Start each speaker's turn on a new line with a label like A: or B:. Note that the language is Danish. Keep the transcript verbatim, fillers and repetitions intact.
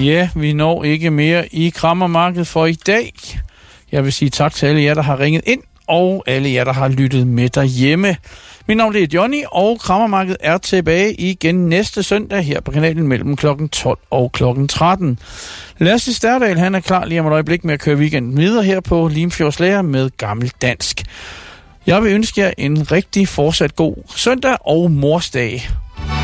A: Ja, vi når ikke mere i Krammermarkedet for i dag. Jeg vil sige tak til alle jer, der har ringet ind, og alle jer, der har lyttet med derhjemme. Mit navn er Johnny, og Krammermarkedet er tilbage igen næste søndag her på kanalen mellem klokken tolv og klokken tretten. Lasse Sterdal, han er klar lige om et øjeblik med at køre weekenden videre her på Limfjordslærer med Gammel Dansk. Jeg vil ønske jer en rigtig fortsat god søndag og morsdag.